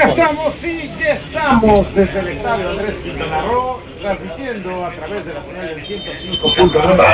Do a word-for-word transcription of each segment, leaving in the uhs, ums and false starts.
Ya estamos, sí, ya estamos desde el estadio Andrés Quintana Roo, transmitiendo a través de la señal del ciento cinco punto nueve.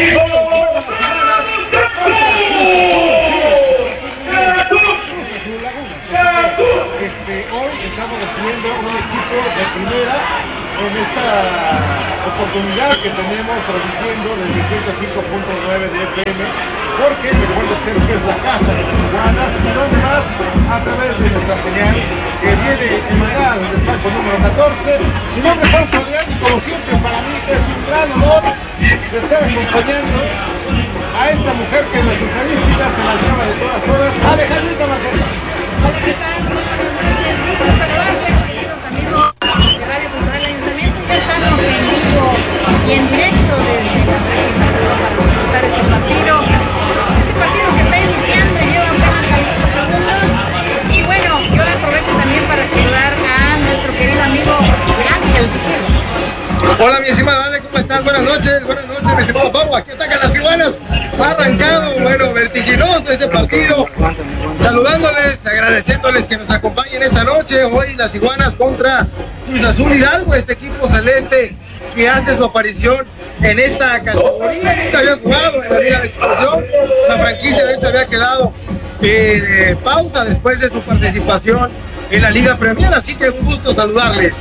Este, hoy estamos recibiendo un equipo de primera en esta oportunidad que tenemos transmitiendo desde el ciento cinco punto nueve de F M, porque recuerda usted que es la casa de las iguanas y donde más a través de nuestra señal que viene emanada desde el banco número catorce. Mi nombre es Fausto Adrián y como siempre para mí es un gran honor de estar acompañando a esta mujer que en las estadísticas se las llama de todas todas, Alejandrita Marcela. Hola, ¿qué tal? Buenas noches, gusto saludarles, queridos amigos de Radio Cultural Ayuntamiento. Ya estamos en vivo y en directo desde la para disfrutar este partido. Este partido que está iniciando y lleva apenas algunos segundos. Y bueno, yo la aprovecho también para saludar a nuestro querido amigo Ángel. Hola mi estimada Ale, ¿cómo estás? Buenas noches, buenas noches mi estimado Pablo, aquí atacan las iguanas, ha arrancado, bueno, vertiginoso este partido, saludándoles, agradeciéndoles que nos acompañen esta noche, hoy las iguanas contra Cruz Azul Hidalgo, este equipo celeste que hace su aparición en esta categoría, nunca había jugado en la Liga de Explosión, la franquicia de hecho había quedado en eh, pausa después de su participación en la Liga Premier, así que un gusto saludarles.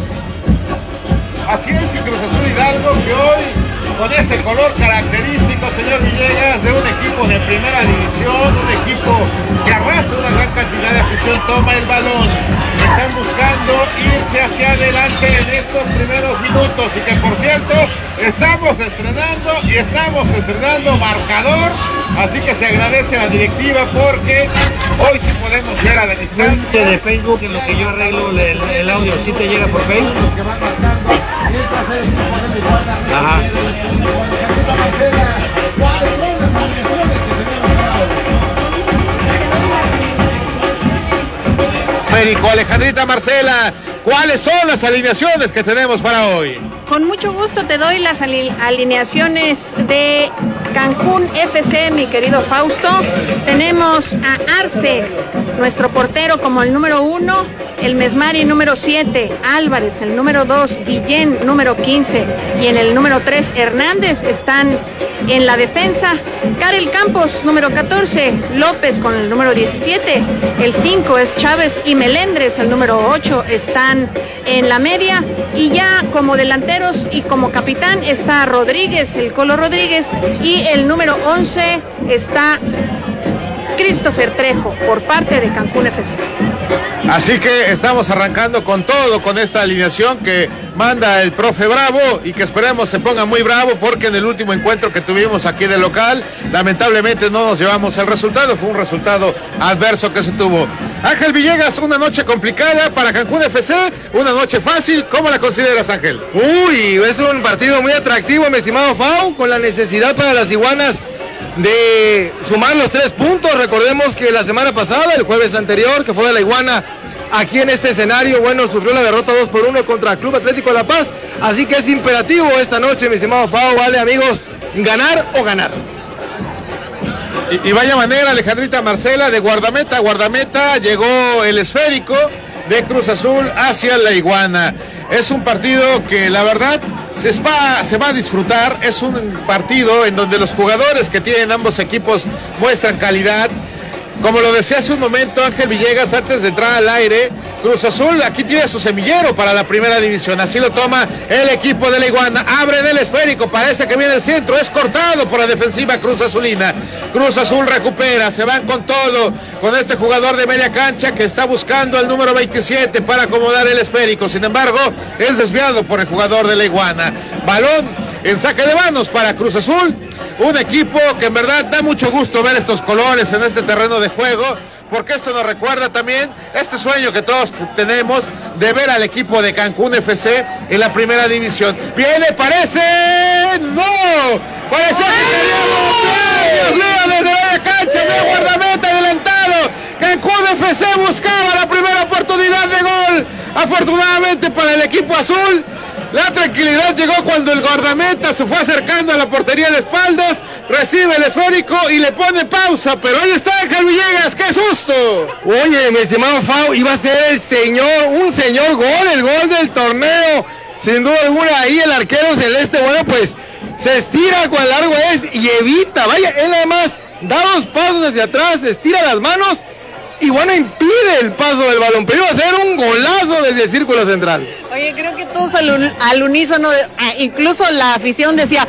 Así es, y Cruz Azul Hidalgo que hoy, con ese color característico, señor Villegas, de un equipo de primera división, un equipo que arrastra una gran cantidad de afición, toma el balón, están buscando irse hacia adelante en estos primeros minutos, y que por cierto, estamos estrenando y estamos estrenando marcador, así que se agradece a la directiva porque hoy sí podemos ver a la distancia de Facebook en lo que yo arreglo el, el audio, ¿sí te llega por Facebook? Los que van marcando, mientras el equipo de la iguana requiere Alejandrita Marcela, ¿cuáles son las alineaciones que tenemos para hoy? Férico, Alejandrita Marcela, ¿cuáles son las alineaciones que tenemos para hoy? Con mucho gusto te doy las alineaciones de Cancún F C, mi querido Fausto. Tenemos a Arce, nuestro portero, como el número uno, el Mesmari número siete, Álvarez el número dos, Guillén número quince y en el número tres Hernández están en la defensa. Karel Campos número catorce, López con el número diecisiete, el cinco es Chávez y Melendres, el número ocho están en la media, y ya como delanteros y como capitán está Rodríguez, el Colo Rodríguez, y el número once está Christopher Trejo por parte de Cancún F C. Así que estamos arrancando con todo, con esta alineación que manda el profe Bravo y que esperemos se ponga muy bravo, porque en el último encuentro que tuvimos aquí de local, lamentablemente no nos llevamos el resultado, fue un resultado adverso que se tuvo. Ángel Villegas, una noche complicada para Cancún F C, una noche fácil, ¿cómo la consideras, Ángel? Uy, es un partido muy atractivo, mi estimado Fau, con la necesidad para las iguanas de sumar los tres puntos. Recordemos que la semana pasada, el jueves anterior, que fue de la iguana aquí en este escenario, bueno, sufrió la derrota dos por uno contra Club Atlético La Paz, así que es imperativo esta noche, mi estimado Fao, vale amigos, ganar o ganar. Y, y vaya manera, Alejandrita Marcela, de guardameta a guardameta llegó el esférico de Cruz Azul hacia la iguana. Es un partido que la verdad se va, se va a disfrutar, es un partido en donde los jugadores que tienen ambos equipos muestran calidad. Como lo decía hace un momento Ángel Villegas antes de entrar al aire, Cruz Azul aquí tiene su semillero para la primera división, así lo toma el equipo de la iguana, abre del esférico, parece que viene el centro, es cortado por la defensiva Cruz Azulina. Cruz Azul recupera, se van con todo, con este jugador de media cancha que está buscando el número veintisiete para acomodar el esférico, sin embargo es desviado por el jugador de la iguana. Balón en saque de manos para Cruz Azul, un equipo que en verdad da mucho gusto ver estos colores en este terreno de juego, porque esto nos recuerda también este sueño que todos tenemos de ver al equipo de Cancún F C en la primera división. Viene, parece, no, parece que queríamos, Dios mío, desde la cancha, de guardameta adelantado, Cancún F C buscaba la primera oportunidad de gol, afortunadamente para el equipo azul, La tranquilidad llegó cuando el guardameta se fue acercando a la portería de espaldas, recibe el esférico y le pone pausa, pero ahí está Ángel Villegas, ¡qué susto! Oye, mi estimado Fau, iba a ser el señor, un señor gol, el gol del torneo, sin duda alguna. Ahí el arquero celeste, bueno, pues se estira cuán largo es y evita, vaya, él además da dos pasos hacia atrás, estira las manos y bueno, impide el paso del balón, pero iba a ser un golazo desde el círculo central. Oye, creo que todos al, un, al unísono, de, ah, incluso la afición decía,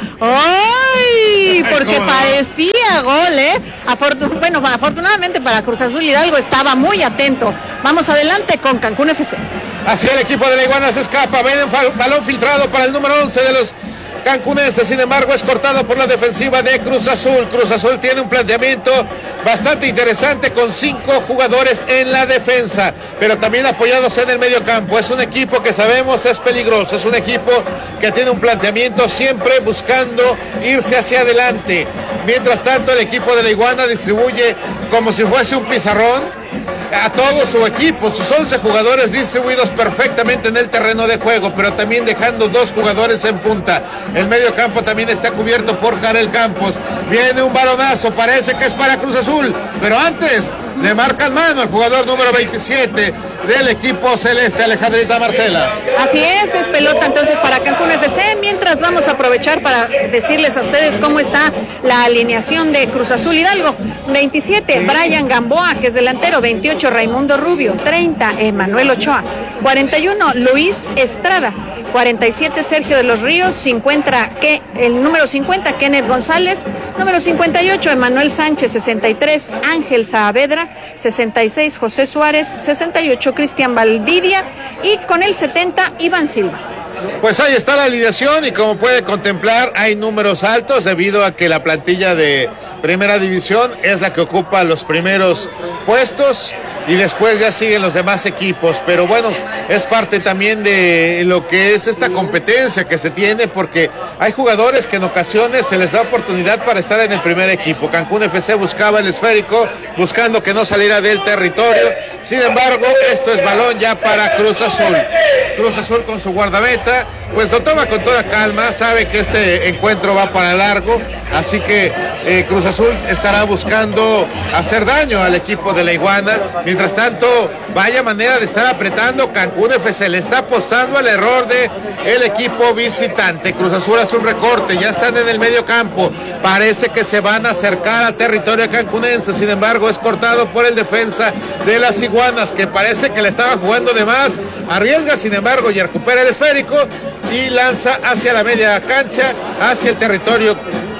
¡ay! Porque ¿Cómo no? parecía gol, ¿eh? Afortun bueno, afortunadamente para Cruz Azul Hidalgo estaba muy atento. Vamos adelante con Cancún F C. Hacia el equipo de la Iguana se escapa, ven balón filtrado para el número once de los cancunenses, sin embargo es cortado por la defensiva de Cruz Azul. Cruz Azul tiene un planteamiento bastante interesante con cinco jugadores en la defensa, pero también apoyados en el medio campo. Es un equipo que sabemos es peligroso, es un equipo que tiene un planteamiento siempre buscando irse hacia adelante. Mientras tanto el equipo de la Iguana distribuye como si fuese un pizarrón a todo su equipo, sus once jugadores distribuidos perfectamente en el terreno de juego, pero también dejando dos jugadores en punta. El medio campo también está cubierto por Karel Campos. Viene un balonazo, parece que es para Cruz Azul, pero antes le marcan mano al jugador número veintisiete del equipo celeste, Alejandrita Marcela. Así es, es pelota entonces para Cancún F C, mientras vamos a aprovechar para decirles a ustedes cómo está la alineación de Cruz Azul Hidalgo. veintisiete, Brian Gamboa, que es delantero. Veintiocho, Raimundo Rubio. Treinta, Emanuel Ochoa. cuarenta y uno, Luis Estrada. cuarenta y siete, Sergio de los Ríos. cincuenta, que, el número cincuenta, Kenneth González. Número cincuenta y ocho, Emanuel Sánchez. sesenta y tres, Ángel Saavedra. sesenta y seis, José Suárez. sesenta y ocho, Cristian Valdivia. Y con el setenta, Iván Silva. Pues ahí está la alineación y como puede contemplar hay números altos debido a que la plantilla de Primera División es la que ocupa los primeros puestos y después ya siguen los demás equipos, pero bueno, es parte también de lo que es esta competencia que se tiene porque hay jugadores que en ocasiones se les da oportunidad para estar en el primer equipo. Cancún F C buscaba el esférico, buscando que no saliera del territorio, sin embargo, esto es balón ya para Cruz Azul. Cruz Azul con su guardameta, pues lo toma con toda calma, sabe que este encuentro va para largo, así que eh, Cruz Azul estará buscando hacer daño al equipo de la Iguana. Mientras tanto, vaya manera de estar apretando Cancún F C, le está apostando al error de el equipo visitante. Cruz Azul hace un recorte, ya están en el medio campo, parece que se van a acercar a territorio cancunense, sin embargo es cortado por el defensa de las Iguanas, que parece que le estaba jugando de más, arriesga sin embargo y recupera el esférico y lanza hacia la media cancha, hacia el territorio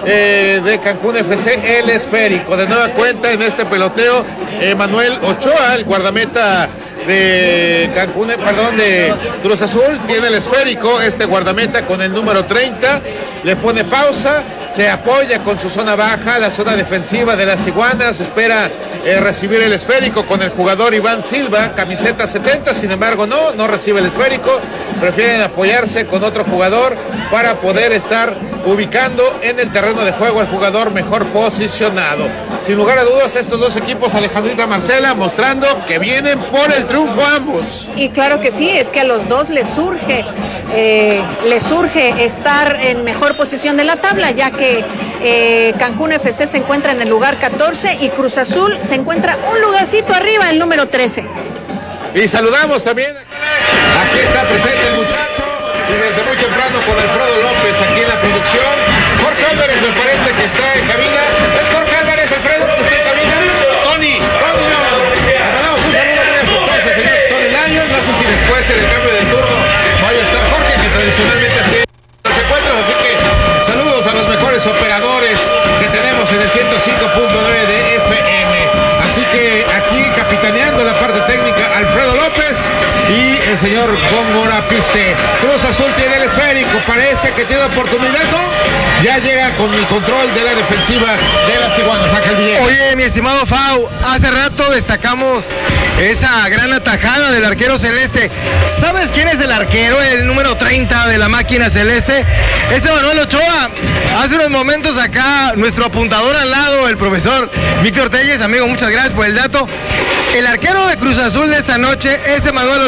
eh, de Cancún F C el esférico. De nueva cuenta en este peloteo, Emanuel Ochoa, el guardameta de Cancún, perdón, de Cruz Azul, tiene el esférico, este guardameta con el número treinta, le pone pausa, se apoya con su zona baja, la zona defensiva de las Iguanas, espera eh, recibir el esférico con el jugador Iván Silva, camiseta setenta, sin embargo no, no recibe el esférico, prefieren apoyarse con otro jugador para poder estar ubicando en el terreno de juego al jugador mejor posicionado. Sin lugar a dudas, estos dos equipos, Alejandrita Marcela, mostrando que vienen por el triunfo ambos. Y claro que sí, es que a los dos les surge, eh, les surge estar en mejor posición de la tabla, ya que eh, Cancún F C se encuentra en el lugar catorce y Cruz Azul se encuentra un lugarcito arriba, el número trece. Y saludamos también, aquí está presente el muchacho, y desde muy temprano con Alfredo López aquí en la producción. Jorge Álvarez me parece que está en cabina. ¿Es Jorge Álvarez, Alfredo, que está en cabina? Tony. Tony, no. Le mandamos un saludo muy afectuoso al señor Tony Laños. No sé si después en el cambio de turno vaya a estar Jorge, que tradicionalmente así los encuentros. Así que saludos a los mejores operadores que tenemos en el ciento cinco punto nueve de F M. Así que aquí capitaneando la parte técnica Alfredo López y el señor Góngora Piste. Cruz Azul tiene el esférico, parece que tiene oportunidad, ¿no? Ya llega con el control de la defensiva de las Iguanas, Ángel Villegas. Oye, mi estimado Fau, hace rato destacamos esa gran atajada del arquero celeste. ¿Sabes quién es el arquero, el número treinta de la máquina celeste? Es Emanuel Ochoa. Hace unos momentos acá, nuestro apuntador al lado, el profesor Víctor Telles, amigo, muchas gracias por el dato. El arquero de Cruz Azul de esta noche es Emanuel Ochoa.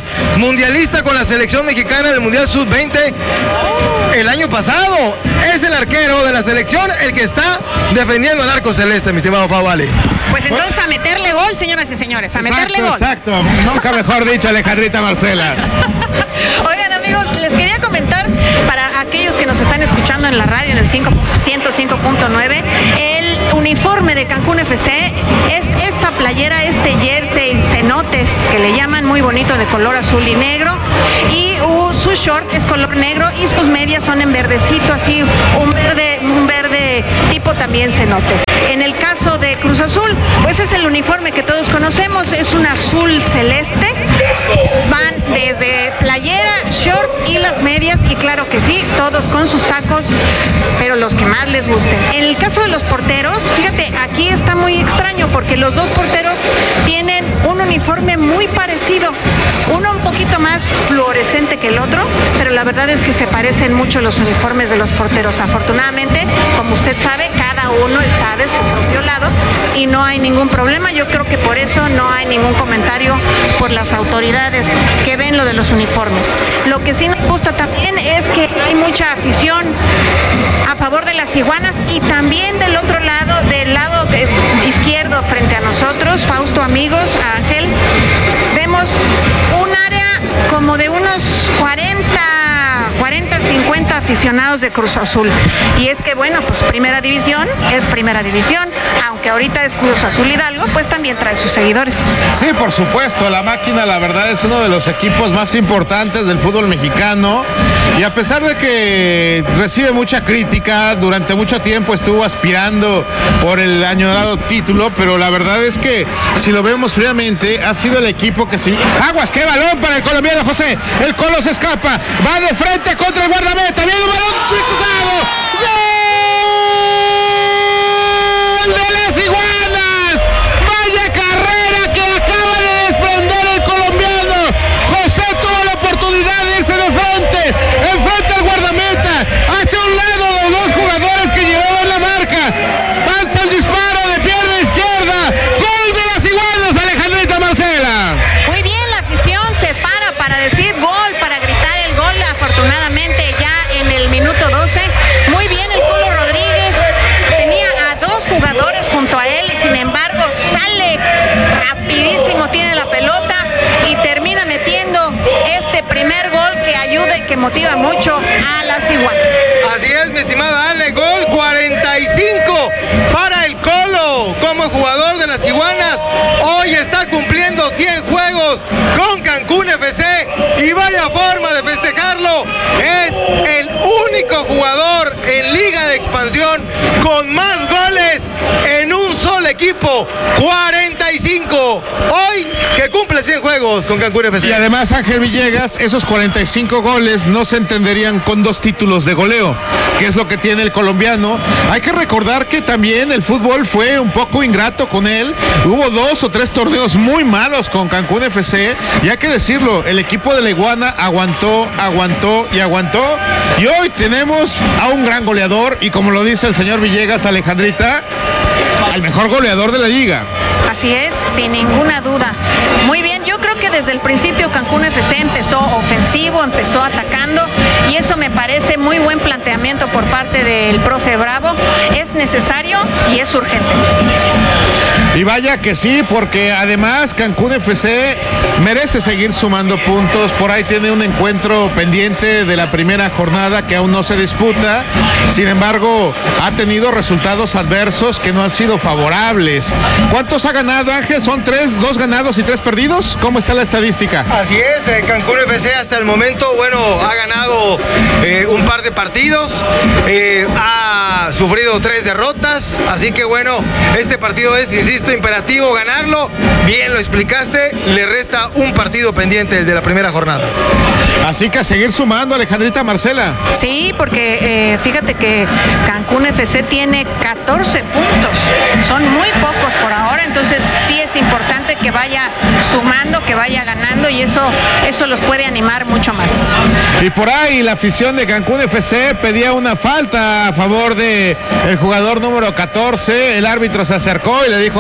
mundialista con la selección mexicana en el Mundial sub veinte el año pasado. Es el arquero de la selección el que está defendiendo al arco celeste, mi estimado Favale. Pues entonces a meterle gol, señoras y señores, a meterle exacto, gol. Exacto, nunca mejor dicho, Alejandrita Marcela. Oigan, amigos, les quería comentar para aquellos que nos están escuchando en la radio en el ciento cinco punto nueve, el uniforme de Cancún F C es esta playera, este jersey cenotes que le llaman, muy bonito, de color azul y negro, y uh, su short es color negro y sus medias son en verdecito, así un verde, un verde tipo también cenote. En el caso de Cruz Azul, pues es el uniforme que todos conocemos, es un azul celeste, van desde playera, short y las medias, y claro que sí, todos con sus tacos, pero los que más les gusten. En el caso de los porteros, fíjate, aquí está muy extraño porque los dos porteros tienen un uniforme muy parecido, uno un poquito más fluorescente que el otro, pero la verdad es que se parecen mucho los uniformes de los porteros. Afortunadamente, como usted sabe, cada uno está de su propio lado y no hay ningún problema. Yo creo que por eso no hay ningún comentario por las autoridades que ven lo de los uniformes. Lo que sí nos gusta también es que hay mucha afición a favor de las iguanas, y también del otro lado, del lado de, izquierdo frente a nosotros, Fausto, amigos, Ángel, vemos un área como de unos cuarenta, cincuenta aficionados de Cruz Azul. Y es que bueno, pues primera división es primera división, aunque ahorita es Cruz Azul Hidalgo, pues también trae sus seguidores. Sí, por supuesto, la máquina, la verdad, es uno de los equipos más importantes del fútbol mexicano, y a pesar de que recibe mucha crítica, durante mucho tiempo estuvo aspirando por el añorado título, pero la verdad es que si lo vemos fríamente, ha sido el equipo que se... ¡Aguas! ¡Qué balón para el colombiano José! El Colo se escapa, va de frente contra el guardameta, viene un balón cruzado, ¡gol de las Iguanas! ¡Vaya carrera que acaba de desprender el colombiano! José tuvo la oportunidad de irse de frente, enfrente al guardameta, hacia un lado los dos jugadores que llevaban la marca, lanza el disparo de pierna izquierda, ¡gol de las Iguanas, Alejandrita Marcela! Muy bien, la afición se para para decir gol, para gritar el gol. Afortunadamente ya en el minuto doce, muy bien el Colo Rodríguez, tenía a dos jugadores junto a él, sin embargo sale rapidísimo, tiene la pelota y termina metiendo este primer gol que ayuda y que motiva mucho a las Iguanas. Así es, mi estimada Ale, gol cuarenta y cinco para el Colo como jugador de las Iguanas. Hoy está cumpliendo cien juegos con Cancún F C y vaya forma de festejarlo. Es el único jugador en Liga de Expansión con más goles en un solo equipo, cuarenta y cinco. Hoy que cumple cien juegos con Cancún F C. Y además, Ángel Villegas, esos cuarenta y cinco goles no se entenderían con dos títulos de goleo, que es lo que tiene el colombiano. Hay que recordar que también el fútbol fue un poco ingrato con él. Hubo dos o tres torneos muy malos con Cancún F C, y hay que decirlo, el equipo de la Iguana aguantó, aguantó y aguantó, y hoy tenemos a un gran goleador, y como lo dice el señor Villegas, Alejandrita, al mejor goleador de la liga. Así es, sin ninguna duda. Muy bien, yo creo que desde el principio Cancún F C empezó ofensivo, empezó atacando, y eso me parece muy buen planteamiento por parte del profe Bravo. Es necesario y es urgente. Y vaya que sí, porque además Cancún F C merece seguir sumando puntos. Por ahí tiene un encuentro pendiente de la primera jornada que aún no se disputa. Sin embargo, ha tenido resultados adversos que no han sido favorables. ¿Cuántos ha ganado, Ángel? ¿Son tres, dos ganados y tres perdidos? ¿Cómo está la estadística? Así es, eh, Cancún F C hasta el momento, bueno, ha ganado eh, un par de partidos, eh, ha sufrido tres derrotas, así que bueno, este partido es, insisto, imperativo ganarlo. Bien lo explicaste, le resta un partido pendiente, el de la primera jornada. Así que a seguir sumando, Alejandrita Marcela. Sí, porque eh, fíjate que Cancún F C tiene catorce puntos, son muy pocos por ahora, entonces sí es importante que vaya sumando, que vaya ganando, y eso, eso los puede animar mucho más. Y por ahí la afición de Cancún F C pedía una falta a favor de el jugador número catorce, el árbitro se acercó y le dijo,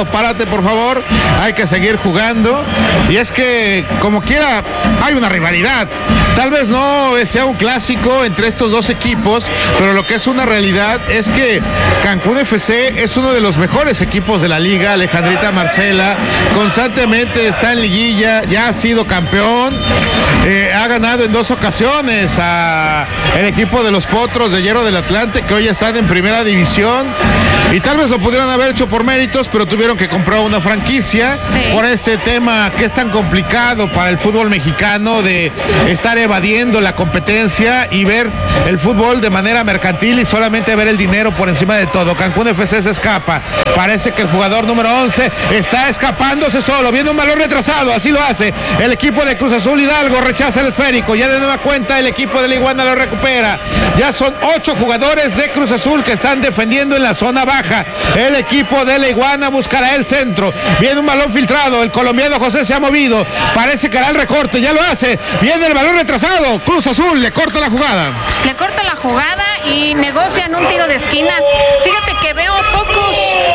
párate por favor, hay que seguir jugando. Y es que, como quiera, hay una rivalidad. Tal vez no sea un clásico entre estos dos equipos, pero lo que es una realidad es que Cancún F C es uno de los mejores equipos de la liga. Alejandrita Marcela constantemente está en liguilla, ya ha sido campeón, eh, ha ganado en dos ocasiones a el equipo de los Potros de Hierro del Atlante, que hoy están en primera división, y tal vez lo pudieron haber hecho por méritos, pero tuvieron que comprar una franquicia, sí, por este tema que es tan complicado para el fútbol mexicano de estar evadiendo la competencia y ver el fútbol de manera mercantil y solamente ver el dinero por encima de todo. Cancún F C se escapa, parece que el jugador número once está escapándose solo, viene un balón retrasado, así lo hace el equipo de Cruz Azul. Hidalgo rechaza el esférico, ya de nueva cuenta el equipo de la Iguana lo recupera, ya son ocho jugadores de Cruz Azul que están defendiendo en la zona baja. El equipo de la Iguana buscará el centro, viene un balón filtrado, el colombiano José se ha movido, parece que hará el recorte, ya lo hace, viene el balón retrasado, Cruz Azul le corta la jugada. Le corta la jugada y negocian un tiro de esquina. Fíjate que veo pocos,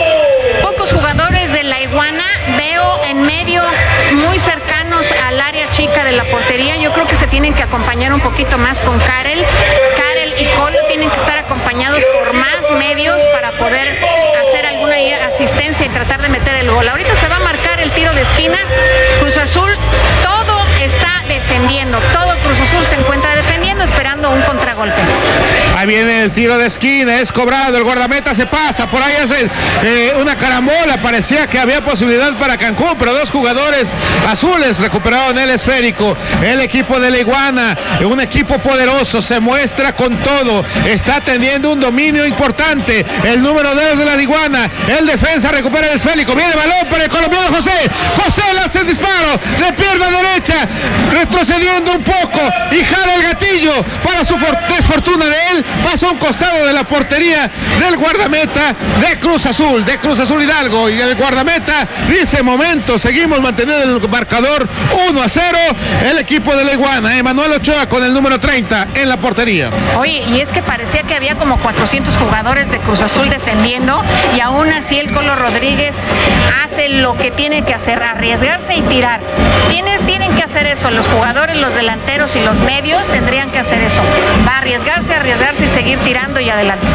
pocos jugadores de la Iguana, veo en medio muy cercanos al área chica de la portería. Yo creo que se tienen que acompañar un poquito más con Karel. Karel y Colo tienen que estar acompañados por más medios para poder hacer alguna asistencia y tratar de meter el gol. Ahorita se va a marcar el tiro de esquina. Cruz Azul todo está defendiendo, todo Cruz Azul se encuentra defendiendo, esperando un contragolpe. Ahí viene el tiro de esquina, es cobrado, el guardameta se pasa, por ahí hace eh, una carambola, parecía que había posibilidad para Cancún, pero dos jugadores azules recuperaron el esférico. El equipo de la Iguana, un equipo poderoso, se muestra con todo, está teniendo un dominio importante, el número dos de la Iguana, el defensa recupera el esférico, viene el balón para el colombiano José, José le hace el disparo, de pierna derecha, retrocediendo un poco, y jala el gatillo, para su desfortuna de él, pasa a un costado de la portería del guardameta de Cruz Azul, de Cruz Azul Hidalgo, y el guardameta dice: momento, seguimos manteniendo el marcador uno a cero, el equipo de la Iguana, Emanuel Ochoa con el número treinta en la portería. Oye, y es que parecía que había como cuatrocientos jugadores de Cruz Azul defendiendo, y aún así el Colo Rodríguez hace lo que tiene que hacer, arriesgarse y tirar. Tienes, tienen que hacer eso, los jugadores, los delanteros y los medios tendrían que hacer eso, va a arriesgarse, arriesgarse y seguir tirando y adelante.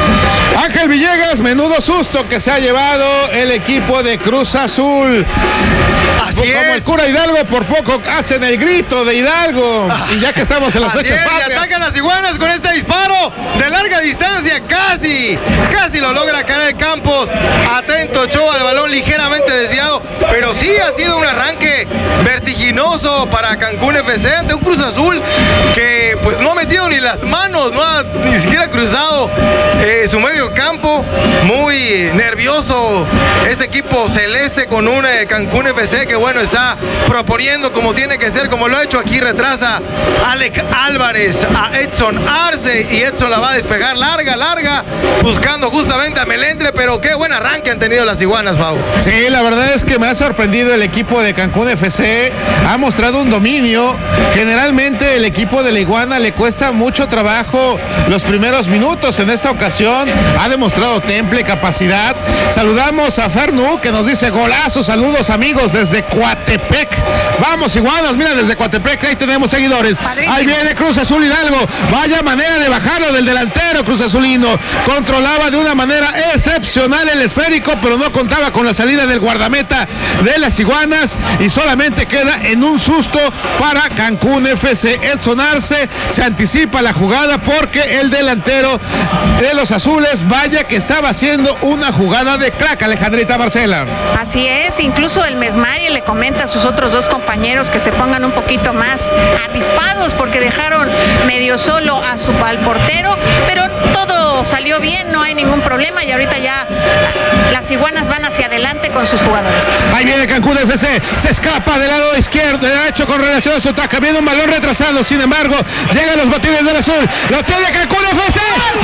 Ángel Villegas, menudo susto que se ha llevado el equipo de Cruz Azul. Así Como es. El cura Hidalgo por poco hacen el grito de Hidalgo. Y ya que estamos en las fechas patrias. Y atacan las Iguanas con este disparo de larga distancia. Casi, casi lo logra Karel Campos. Atento Ochoa, el balón ligeramente desviado. Pero sí ha sido un arranque vertiginoso para Cancún F C ante un Cruz Azul que pues no ha metido ni las manos, no ha ni siquiera cruzado eh, su medio campo. Muy nervioso este equipo celeste con un eh, Cancún F C que bueno está proponiendo como tiene que ser, como lo ha hecho aquí. Retrasa Alec Álvarez a Edson Arce y Edson la va a despegar larga, larga, buscando justamente a Melendre, pero qué buen arranque han tenido las Iguanas, Pau. Sí, la verdad es que me ha sorprendido el equipo de Cancún F C, ha mostrado un dominio. Generalmente el equipo de la Iguana le cuesta mucho trabajo los primeros minutos, en esta ocasión ha demostrado temple, capacidad. Saludamos a Fernu que nos dice golazo, saludos amigos desde Coatepec. Vamos Iguanas, mira desde Coatepec, ahí tenemos seguidores. Padrísimo. Ahí viene Cruz Azul Hidalgo, vaya manera de bajarlo del delantero Cruz Azulino, controlaba de una manera excepcional el esférico, pero no contaba con la salida del guardameta de las Iguanas y solamente queda en un susto para Cancún F C. Edson Arce se anticipa la jugada porque el delantero de los azules, vaya que estaba haciendo una jugada de crack, Alejandrita Marcela. Así es, incluso el Mesmari le comenta a sus otros dos compañeros que se pongan un poquito más avispados porque dejaron medio solo a su al portero, pero todo salió bien, no hay ningún problema y ahorita ya las Iguanas van hacia adelante con sus jugadores. Ahí viene Cancún F C, se escapa del lado izquierdo, derecho con relación a su ataque, viene un balón retrasado, sin embargo, llegan los botines del azul, lo tiene Cancún F C, ¡gol!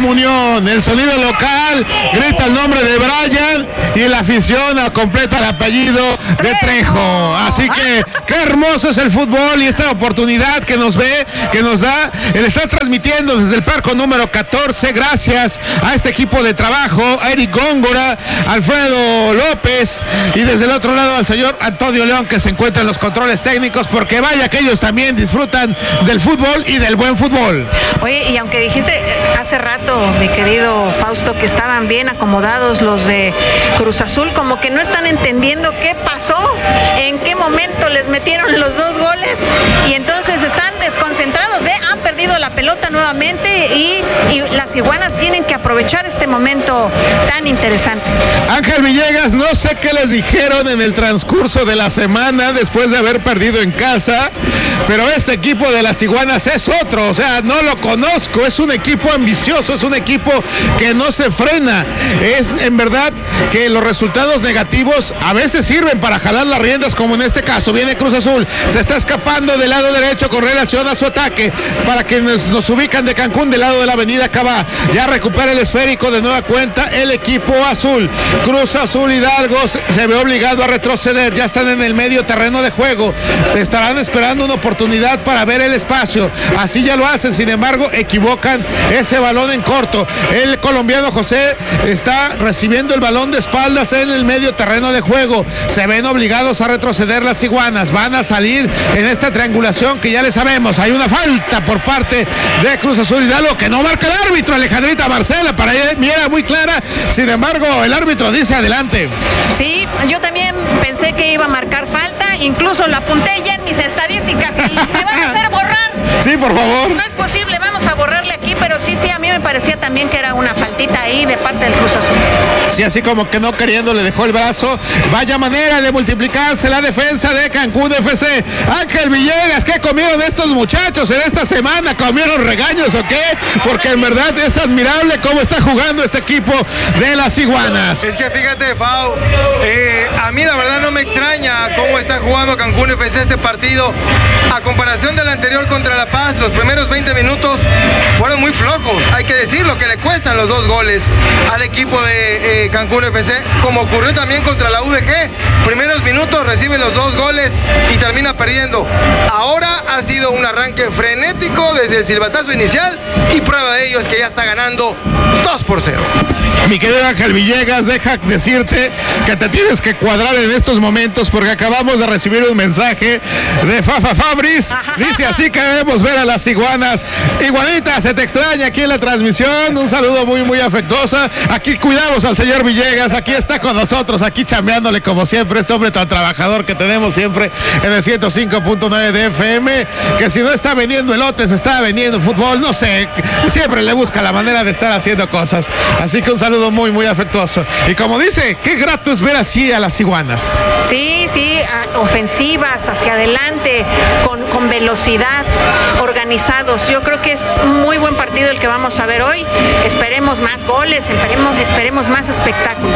comunión. El sonido local grita el nombre de Brian y la afición completa el apellido de Trejo. Así que qué hermoso es el fútbol y esta oportunidad que nos ve, que nos da el estar transmitiendo desde el parco número catorce, gracias a este equipo de trabajo, a Eric Góngora, Alfredo López y desde el otro lado al señor Antonio León, que se encuentra en los controles técnicos, porque vaya que ellos también disfrutan del fútbol y del buen fútbol. Oye, y aunque dijiste hace rato, mi querido Fausto, que estaban bien acomodados los de Cruz Azul, como que no están entendiendo qué pasó, en qué momento les metieron los dos goles y entonces están desconcentrados, ve, han perdido la pelota nuevamente y, y las iguanas tienen que aprovechar este momento tan interesante. Ángel Villegas, no sé qué les dijeron en el transcurso de la semana después de haber perdido en casa, pero este equipo de las iguanas es otro, o sea, no lo conozco, es un equipo ambicioso, es un equipo que no se frena, es en verdad que los resultados negativos a veces sirven para jalar las riendas, como en este caso, viene Cruz Azul, se está escapando del lado derecho con relación a su ataque, para quienes nos ubican de Cancún del lado de la avenida Cabá, ya recupera el esférico de nueva cuenta el equipo azul, Cruz Azul Hidalgo se, se ve obligado a retroceder, ya están en el medio terreno de juego, estarán esperando una oportunidad para ver el espacio, así ya lo hacen, sin embargo equivocan ese balón en corto, el colombiano José está recibiendo el balón de espaldas en el medio terreno de juego, se ven obligados a retroceder las iguanas, van a salir en esta triangulación que ya le sabemos, hay una falta por parte de Cruz Azul Hidalgo que no marca el árbitro, Alejandrita Marcela, para mí era muy clara, sin embargo el árbitro dice adelante. Sí, yo también pensé que iba a marcar falta, incluso lo apunté ya en mis estadísticas y me van a hacer borrar. Sí, por favor. No es posible, vamos a borrarle aquí, pero sí, sí, a mí me parecía también que era una faltita ahí de parte del Cruz Azul. Sí, así como que no queriendo le dejó el brazo. Vaya manera de multiplicarse la defensa de Cancún F C. Ángel Villegas, ¿qué comieron estos muchachos en esta semana? ¿Comieron regaños o qué? Porque en verdad es admirable cómo está jugando este equipo de las iguanas. Es que fíjate, Fau, eh, a mí la verdad no me extraña cómo está jugando Cancún F C este partido. A comparación del anterior contra La Paz, los primeros veinte minutos fueron muy flojos, hay que decirlo, que le cuestan los dos goles al equipo de eh, Cancún F C, como ocurrió también contra la U D G. Primeros minutos recibe los dos goles y termina perdiendo. Ahora ha sido un arranque frenético desde el silbatazo inicial y prueba de ello es que ya está ganando dos por cero. Mi querido Ángel Villegas, deja decirte que te tienes que cuadrar en estos momentos porque acabamos de recibir un mensaje de Fafa Fabris. Dice así que debemos ver a las iguanas. Iguanita, se te extraña aquí en la transmisión. Un saludo muy, muy afectuoso. Aquí cuidamos al señor Villegas. Aquí está con nosotros, aquí chambeándole como siempre. Este hombre tan trabajador que tenemos siempre en el ciento cinco punto nueve de F M. Que si no está vendiendo elotes, está vendiendo fútbol. No sé, siempre le busca la manera de estar haciendo cosas. Así que un saludo muy, muy afectuoso. Y como dice, qué grato es ver así a las iguanas. Sí, sí, ofensivas, hacia adelante, con, con velocidad, organizados. Yo creo que es un muy buen partido el que vamos a ver hoy. Esperemos más goles, esperemos, esperemos más espectáculo.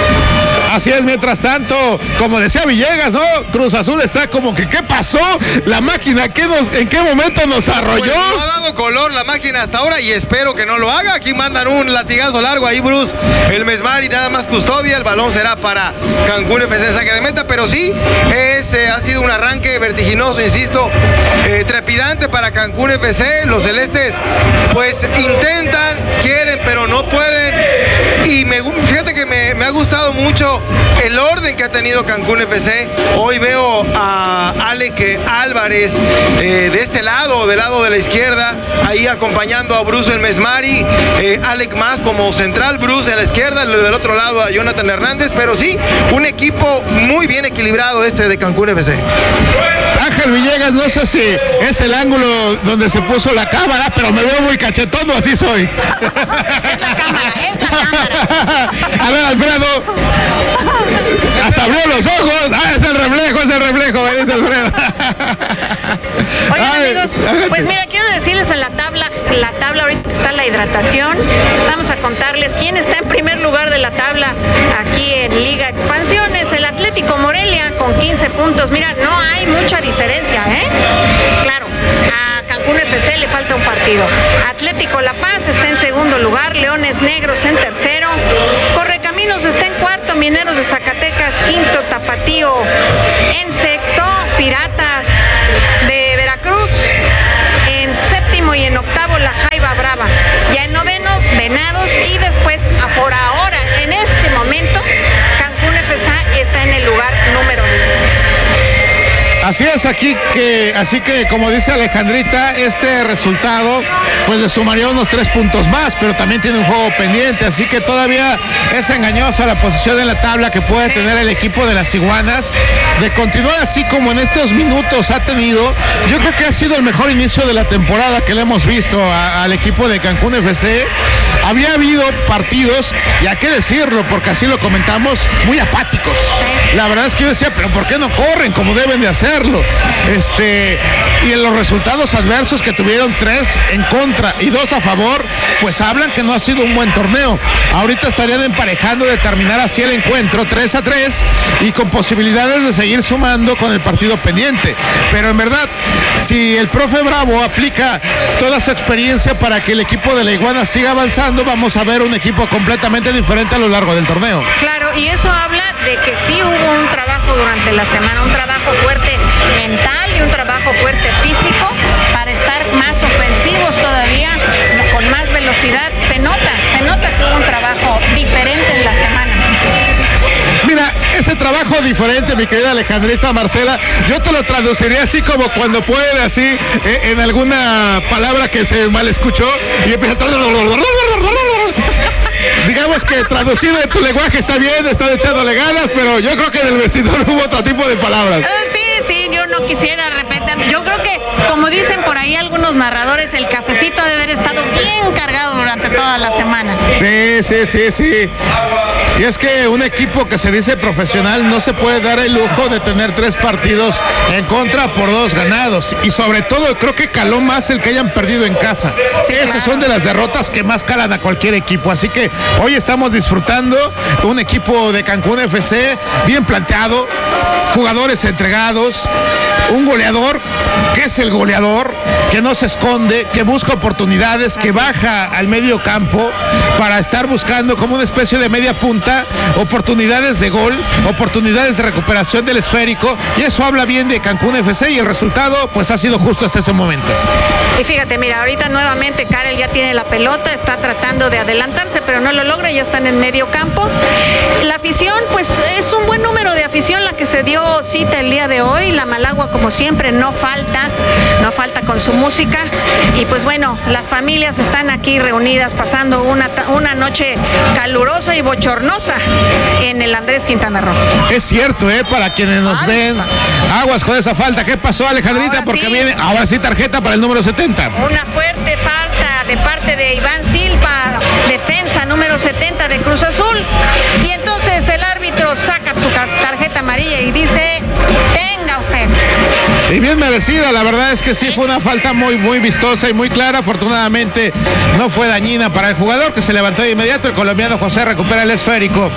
Así es, mientras tanto, como decía Villegas, ¿no? Cruz Azul está como que, ¿qué pasó? La máquina, ¿qué nos, ¿en qué momento nos arrolló? Pues no ha dado color la máquina hasta ahora y espero que no lo haga. Aquí mandan un latigazo largo ahí, Bruce, el Mesmar y nada más custodia. El balón será para Cancún F C, saque de meta, pero sí, es, eh, ha sido un arranque vertiginoso, insisto, eh, trepidante para Cancún F C. Los celestes, pues, intentan, quieren, pero no pueden. Y me, fíjate que me, me ha gustado mucho el orden que ha tenido Cancún F C. Hoy veo a Alec Álvarez eh, de este lado, del lado de la izquierda, ahí acompañando a Bruce el Mesmari, eh, Alec más como central, Bruce a la izquierda, del otro lado a Jonathan Hernández, pero sí, un equipo muy bien equilibrado este de Cancún F C. Ángel Villegas, no sé si es el ángulo donde se puso la cámara, pero me veo muy cachetón, así soy. Es la cámara, es la cámara. A ver, Alfredo. Hasta abrió los ojos. Ah, es el reflejo, es el reflejo, me dice Alfredo. Oigan, amigos, pues mira, quiero decirles en la tabla, en la tabla ahorita está la hidratación. Vamos a contarles quién está en primer lugar de la tabla aquí en Liga Expansiones. El Atlético Morelia con quince puntos. Mira, no hay mucha diferencia, ¿eh? Claro, a Cancún F C le falta un partido. Atlético La Paz está en segundo segundo lugar, Leones Negros en tercero, Correcaminos está en cuarto, Mineros de Zacatecas quinto, Tapatío en sexto, Piratas de Veracruz en séptimo y en octavo La Jaiba Brava. Ya en noveno, Venados y después, a por ahora, en este momento, Cancún F S A está en el lugar número diez. Así es, aquí que, así que como dice Alejandrita, este resultado pues le sumaría unos tres puntos más, pero también tiene un juego pendiente, así que todavía es engañosa la posición en la tabla que puede tener el equipo de las Iguanas. De continuar así como en estos minutos ha tenido, yo creo que ha sido el mejor inicio de la temporada que le hemos visto a, al equipo de Cancún F C. Había habido partidos, y hay que decirlo, porque así lo comentamos, muy apáticos. La verdad es que yo decía, pero ¿por qué no corren como deben de hacerlo? Este, y en los resultados adversos que tuvieron, tres en contra y dos a favor, pues hablan que no ha sido un buen torneo. Ahorita estarían emparejando de terminar así el encuentro, tres a tres, y con posibilidades de seguir sumando con el partido pendiente. Pero en verdad, si el profe Bravo aplica toda su experiencia para que el equipo de la Iguana siga avanzando, vamos a ver un equipo completamente diferente a lo largo del torneo. Claro, y eso habla de que sí hubo un trabajo durante la semana, un trabajo fuerte mental y un trabajo fuerte físico para estar más ofensivos todavía, con más velocidad. Se nota, se nota que hubo un trabajo diferente en la semana. Mira, ese trabajo diferente, mi querida Alejandrita Marcela, yo te lo traduciría así como cuando puede, así, eh, en alguna palabra que se mal escuchó y empieza a... Digamos que traducido en tu lenguaje está bien, están echándole ganas, pero yo creo que en el vestidor hubo otro tipo de palabras. Uh, sí, sí, yo no quisiera repetir. Yo creo que, como dicen por ahí algunos narradores, el cafecito debe haber estado bien cargado durante toda la semana. Sí, sí, sí, sí. Y es que un equipo que se dice profesional no se puede dar el lujo de tener tres partidos en contra por dos ganados. Y sobre todo creo que caló más el que hayan perdido en casa. Sí, esas claro. Son de las derrotas que más calan a cualquier equipo. Así que hoy estamos disfrutando un equipo de Cancún F C bien planteado, jugadores entregados, un goleador que es el goleador, que no se esconde, que busca oportunidades, que baja al medio campo para estar buscando como una especie de media punta oportunidades de gol, oportunidades de recuperación del esférico, y eso habla bien de Cancún F C, y el resultado pues ha sido justo hasta ese momento. Y fíjate, mira, ahorita nuevamente Karel ya tiene la pelota, está tratando de adelantarse, pero no lo logra, ya están en medio campo. La afición, pues es un buen número de afición la que se dio cita el día de hoy. La Malagua, como siempre, no falta, no falta con su música. Y pues bueno, las familias están aquí reunidas pasando una, una noche calurosa y bochornosa en el Andrés Quintana Roo. Es cierto, ¿eh? Para quienes nos Ay, ven, aguas con esa falta. ¿Qué pasó, Alejandrita? Ahora Porque sí. viene, ahora sí, tarjeta para el número setenta. Una fuerte falta de parte de Iván Silva, defensa número setenta de Cruz Azul. Y entonces el árbitro saca su tarjeta amarilla y dice, tenga usted. Y bien merecida, la verdad es que sí, fue una falta muy, muy vistosa y muy clara. Afortunadamente no fue dañina para el jugador, que se levantó de inmediato. El colombiano José recupera el esférico.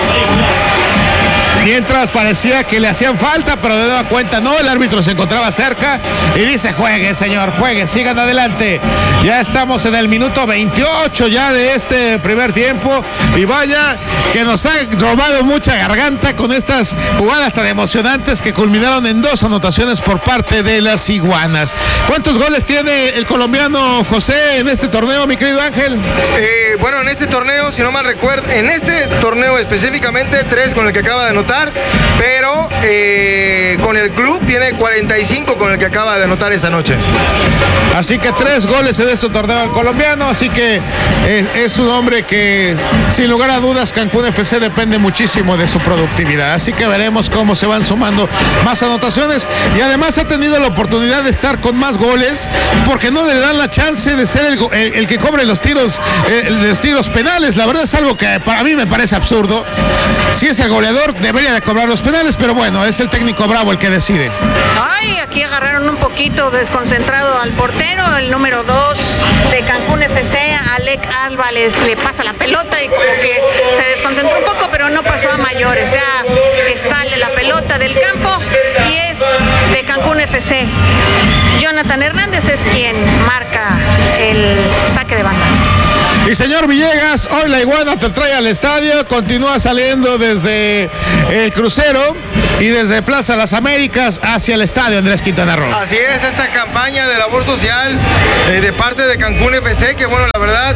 Mientras parecía que le hacían falta, pero de nueva cuenta no, el árbitro se encontraba cerca y dice, juegue señor, juegue, sigan adelante. Ya estamos en el minuto veintiocho ya de este primer tiempo, y vaya que nos ha robado mucha garganta con estas jugadas tan emocionantes que culminaron en dos anotaciones por parte de las Iguanas. ¿Cuántos goles tiene el colombiano José en este torneo, mi querido Ángel? Eh, bueno, en este torneo, si no mal recuerdo, en este torneo específicamente, tres con el que acaba de anotar, pero eh, con el club tiene cuarenta y cinco con el que acaba de anotar esta noche. Así que tres goles en este torneo el colombiano, así que es, es un hombre que sin lugar a dudas Cancún F C depende muchísimo de su productividad, así que veremos cómo se van sumando más anotaciones, y además ha tenido la oportunidad de estar con más goles porque no le dan la chance de ser el, el, el que cobre los tiros, el, los tiros penales. La verdad es algo que para mí me parece absurdo. Si es el goleador debería de cobrar los penales, pero bueno, es el técnico Bravo el que decide. Ay, aquí agarraron un poquito desconcentrado al portero, el número dos de Cancún F C, Alec Álvarez, le pasa la pelota y como que se desconcentró un poco, pero no pasó a mayores. Ya está la pelota del campo y es de Cancún F C. Jonathan Hernández es quien marca el saque de banda. Y señor Villegas, hoy la Iguana te trae al estadio, continúa saliendo desde el crucero y desde Plaza Las Américas hacia el estadio Andrés Quintana Roo. Así es, esta campaña de labor social eh, de parte de Cancún F C, que bueno, la verdad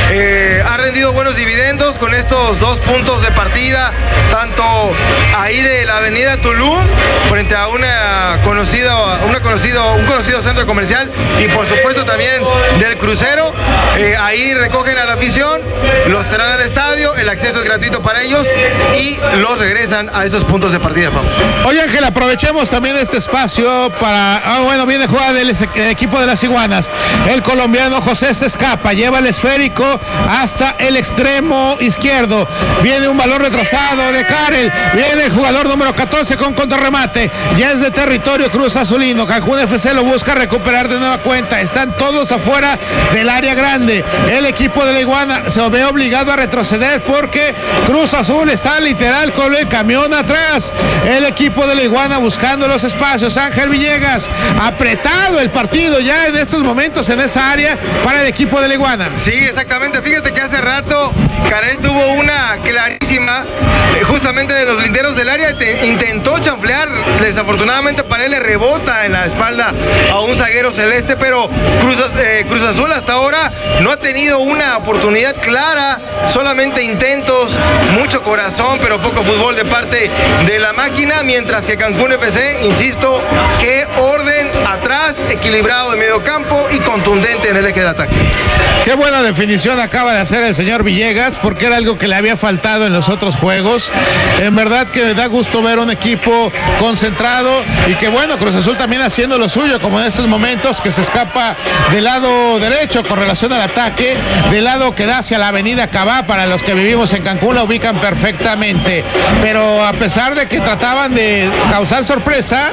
eh, ha rendido buenos dividendos con estos dos puntos de partida, tanto ahí de la avenida Tulum, frente a una conocida, una conocido, un conocido centro comercial, y por supuesto también del crucero. Eh, ahí recogen a la afición, los traen al estadio, el acceso es gratuito para ellos y los regresan a esos puntos de partida, Pablo. Oye, Ángel, aprovechemos también este espacio para... Ah, bueno, viene jugada del equipo de las Iguanas. El colombiano José se escapa, lleva el esférico hasta el extremo izquierdo. Viene un balón retrasado de Karel. Viene el jugador número catorce con contrarremate. Ya es de territorio Cruz Azulino. Cancún F C lo busca recuperar de nueva cuenta. Están todos afuera del área grande. El equipo de la Iguana se ve obligado a retroceder porque Cruz Azul está literal con el camión atrás. El equipo de la Iguana buscando los espacios. Ángel Villegas, apretado el partido ya en estos momentos en esa área para el equipo de la Iguana. Sí, exactamente. Fíjate que hace rato Karel tuvo una clarísima, eh, justamente de los linderos del área, te, intentó chanflear, desafortunadamente para él le rebota en la espalda a un zaguero celeste, pero Cruz, eh, Cruz Azul hasta ahora no ha tenido una oportunidad clara, solamente intentos, mucho corazón, pero poco fútbol de parte de la máquina, mientras que Cancún F C, insisto, que orden atrás, equilibrado de medio campo y contundente en el eje de ataque. Qué buena definición acaba de hacer el señor Villegas, porque era algo que le había faltado en los otros juegos. En verdad que me da gusto ver un equipo concentrado y que bueno, Cruz Azul también haciendo lo suyo, como en estos momentos que se escapa del lado derecho con relación al ataque, del lado que da hacia la avenida Cabá. Para los que vivimos en Cancún la ubican perfectamente, pero a pesar de que trataban de causar sorpresa,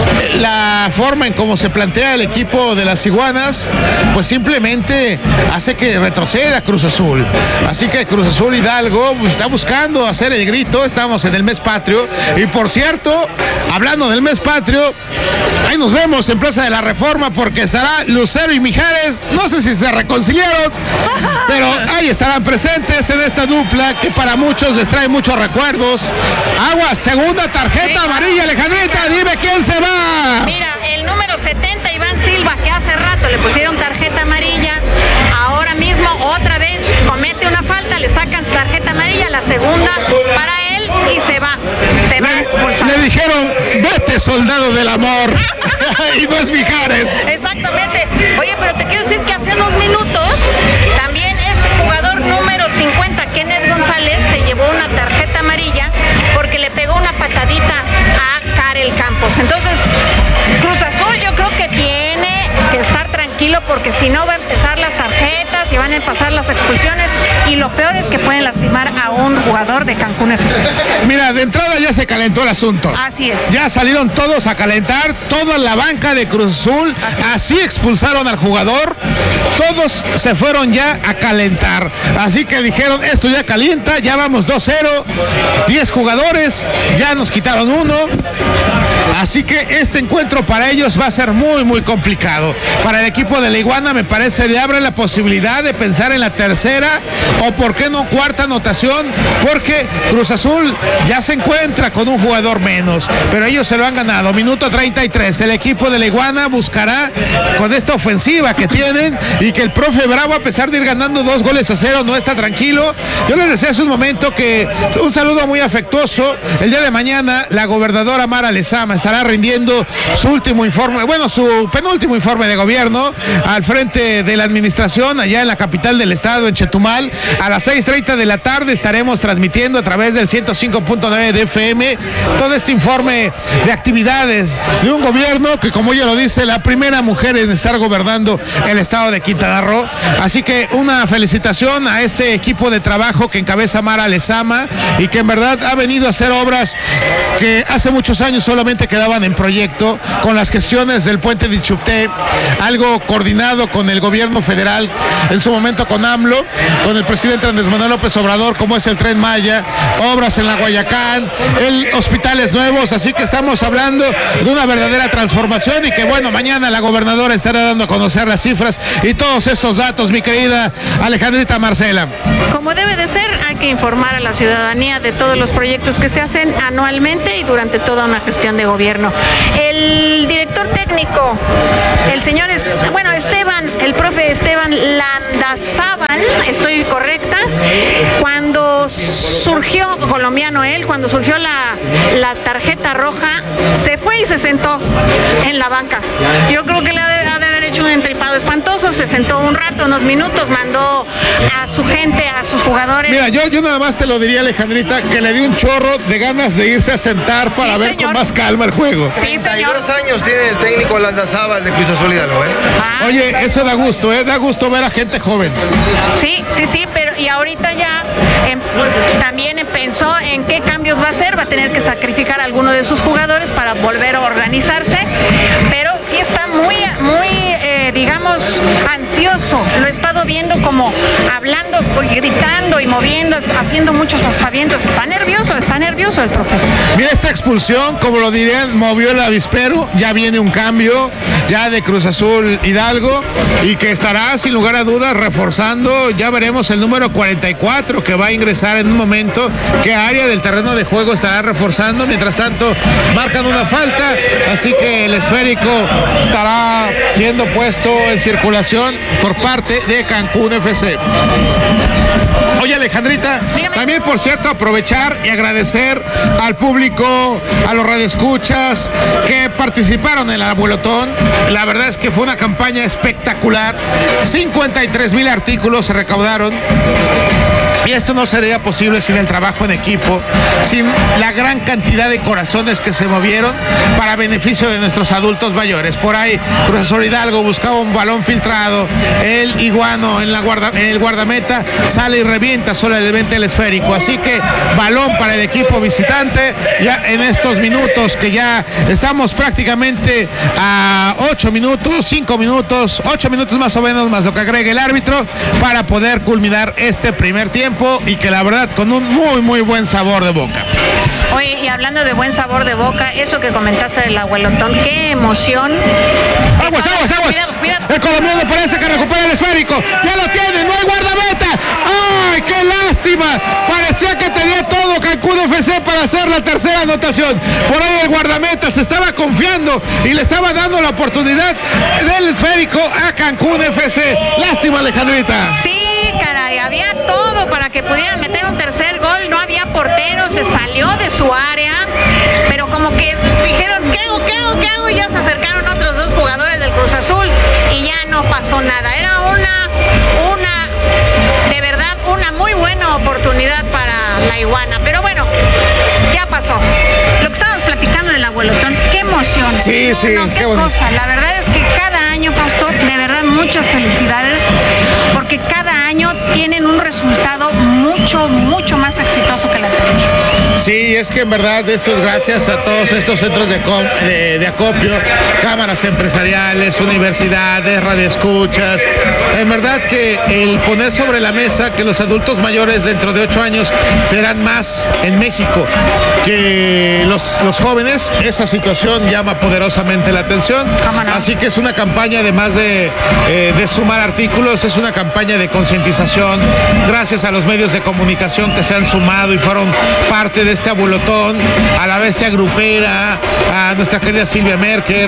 la forma en cómo se plantea el equipo de las Iguanas, pues simplemente hace que retroceda Cruz Azul. Así que Cruz Azul Hidalgo está buscando hacer el grito. Estamos en el mes patrio y por cierto, hablando del mes patrio, ahí nos vemos en Plaza de la Reforma porque estará Lucero y Mijares. No sé si se reconciliaron, pero ahí estarán presentes en esta dupla que para muchos les trae muchos recuerdos. Aguas, segunda tarjeta amarilla, Alejandrita, dime quién se va. Mira, el número setenta, Iván Silva, que hace rato le pusieron tarjeta amarilla, ahora mismo otra vez comete una falta, le sacan tarjeta amarilla, la segunda para él y se va. Se va le, le dijeron, vete soldado del amor. Y no es Mijares. Exactamente. Oye, pero te quiero decir que hace unos minutos también este jugador número cincuenta, Kenneth González, se llevó una tarjeta amarilla porque le pegó una patadita a Karel Campos. Entonces, Cruz Azul yo creo que tiene que estar tranquilo porque si no va a empezar las tarjetas y van a pasar las expulsiones y lo peor es que pueden lastimar a un jugador de Cancún F C. Mira, de entrada ya se calentó el asunto. Así es. Ya salieron todos a calentar, toda la banca de Cruz Azul, así, así expulsaron al jugador, todos se fueron ya a calentar. Así que dijeron, esto ya calienta, ya vamos dos cero, diez jugadores, ya nos quitaron uno. Así que este encuentro para ellos va a ser muy muy complicado. Para el equipo de la Iguana me parece le abre la posibilidad de pensar en la tercera o por qué no cuarta anotación, porque Cruz Azul ya se encuentra con un jugador menos, pero ellos se lo han ganado. Minuto treinta y tres, el equipo de la Iguana buscará con esta ofensiva que tienen y que el profe Bravo, a pesar de ir ganando dos goles a cero, no está tranquilo. Yo les decía hace un momento que un saludo muy afectuoso. El día de mañana la gobernadora Mara Lezama estará rindiendo su último informe, bueno, su penúltimo informe de gobierno al frente de la administración allá en la capital del estado, en Chetumal. A las seis treinta de la tarde estaremos transmitiendo a través del ciento cinco punto nueve de F M todo este informe de actividades de un gobierno que, como ella lo dice, la primera mujer en estar gobernando el estado de Quintana Roo. Así que una felicitación a ese equipo de trabajo que encabeza Mara Lezama y que en verdad ha venido a hacer obras que hace muchos años solamente solamente quedaban en proyecto con las gestiones del puente de Ixupté, algo coordinado con el gobierno federal, en su momento con AMLO, con el presidente Andrés Manuel López Obrador, como es el Tren Maya, obras en la Guayacán, el hospitales nuevos, así que estamos hablando de una verdadera transformación y que bueno, mañana la gobernadora estará dando a conocer las cifras y todos estos datos, mi querida Alejandrita Marcela. Como debe de ser, hay que informar a la ciudadanía de todos los proyectos que se hacen anualmente y durante toda una gestión de gobierno. El director técnico, el señor, bueno, Esteban, el profe Esteban Landazábal, estoy correcta, cuando surgió, colombiano él, cuando surgió la, la tarjeta roja, se fue y se sentó en la banca. Yo creo que le ha de, ha de haber hecho un entripado espantoso, se sentó un rato, unos minutos, mandó a su gente, a sus jugadores. Mira, yo, yo nada más te lo diría, Alejandrita, que le di un chorro de ganas de irse a sentar para sí, ver señor. Con más calma el juego. Sí, señor. treinta y dos años tiene el técnico Landazábal de Cruz Azul Hidalgo, ¿eh? Ah, Oye, eso da gusto, ¿eh? Da gusto ver a gente joven. Sí, sí, sí, pero y ahorita ya eh, también pensó en qué cambios va a hacer, va a tener que sacrificar a alguno de sus jugadores para volver a organizarse, pero sí está muy, muy, eh, digamos, ansioso. Lo he estado viendo como hablando, gritando y moviendo, haciendo muchos aspavientos. Está nervioso, está nervioso el profe. Mira, esta expulsión, como lo dirían, movió el avispero, ya viene un cambio, ya de Cruz Azul Hidalgo, y que estará sin lugar a dudas reforzando, ya veremos el número cuarenta y cuatro que va a ingresar en un momento, qué área del terreno de juego estará reforzando. Mientras tanto, marcan una falta, así que el esférico estará siendo puesto en circulación por parte de Cancún F C. Oye, Alejandrita, dígame. También, por cierto, aprovechar y agradecer al público, a los radioescuchas que participaron en el abuelotón. La verdad es que fue una campaña espectacular. cincuenta y tres mil artículos se recaudaron. Y esto no sería posible sin el trabajo en equipo, sin la gran cantidad de corazones que se movieron para beneficio de nuestros adultos mayores. Por ahí, Cruz Azul Hidalgo buscaba un balón filtrado, el iguano en, la guarda, en el guardameta sale y revienta solamente el esférico. Así que balón para el equipo visitante, ya en estos minutos que ya estamos prácticamente a ocho minutos, cinco minutos, ocho minutos más o menos, más lo que agregue el árbitro, para poder culminar este primer tiempo. Y que la verdad con un muy muy buen sabor de boca. Oye, y hablando de buen sabor de boca, eso que comentaste del abuelotón, qué emoción. Aguas, aguas, aguas. Cuidado, cuidado. El colombiano parece que recupera el esférico. Ya lo tiene, no hay guardameta. ¡Ay, qué lástima! Parecía que tenía todo Cancún F C para hacer la tercera anotación. Por ahí el guardameta se estaba confiando y le estaba dando la oportunidad del esférico a Cancún F C. Lástima, Alejandrita. Sí, caray, había todo para que pudieran meter un tercer gol. No había portero, se salió de su área, pero como que dijeron, ¿qué hago, qué hago, qué hago? Y ya se acercaron otros dos jugadores del Cruz Azul y ya no pasó nada. Era una, una, de verdad, una muy buena oportunidad para la iguana. Pero bueno, ya pasó. Lo que estábamos platicando del abuelotón, qué emoción. Sí, sí, no, qué, qué cosa. La verdad es que cada año, Pastor, de verdad, muchas felicidades, porque cada año tienen un resultado mucho, mucho más exitoso que el anterior. Sí, es que en verdad esto es gracias a todos estos centros de, de, de acopio, cámaras empresariales, universidades, radioescuchas. En verdad que el poner sobre la mesa que los adultos mayores dentro de ocho años serán más en México que los, los jóvenes, esa situación llama poderosamente la atención. No? Así que es una campaña, además de, eh, de sumar artículos, es una campaña de concientización. Gracias a los medios de comunicación que se han sumado y fueron parte de este abuelotón, a la bestia grupera, a nuestra querida Silvia Merker,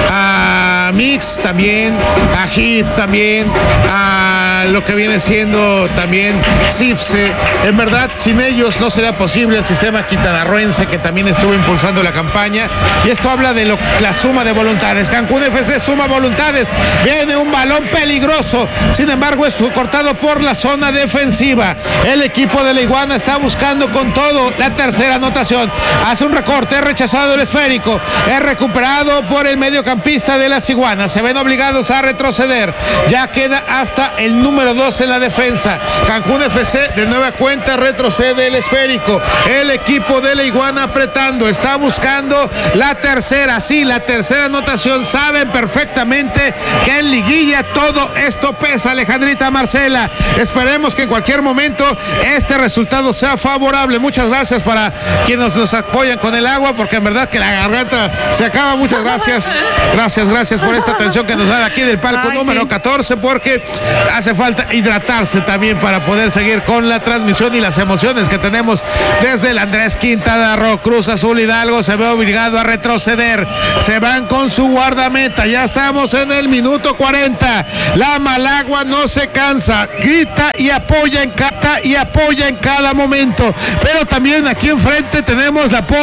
a Mix también, a Hit también, a lo que viene siendo también CIFSE. En verdad, sin ellos no sería posible el sistema quintanarroense, que también estuvo impulsando la campaña, y esto habla de lo, la suma de voluntades. Cancún F C suma voluntades, viene un balón peligroso, sin embargo es cortado por la zona defensiva. El equipo de la iguana está buscando con todo la tercera anotación, hace un recorte, es rechazado el esférico, es recuperado por el mediocampista de las iguanas, se ven obligados a retroceder, ya queda hasta el número dos en la defensa. Cancún F C de nueva cuenta retrocede el esférico. El equipo de la Iguana apretando, está buscando la tercera, sí, la tercera anotación. Saben perfectamente que en liguilla todo esto pesa, Alejandrita Marcela. Esperemos que en cualquier momento este resultado sea favorable. Muchas gracias para quienes nos apoyan con el agua, porque en verdad que la garganta se acaba. Muchas gracias, gracias, gracias por esta atención que nos dan aquí del palco Ay, número sí. catorce, porque hace falta hidratarse también para poder seguir con la transmisión y las emociones que tenemos desde el Andrés Quintana Roo. Cruz Azul Hidalgo se ve obligado a retroceder, se van con su guardameta, ya estamos en el minuto cuarenta, la Malagua no se cansa, grita y apoya en cada, y apoya en cada momento, pero también aquí enfrente tenemos la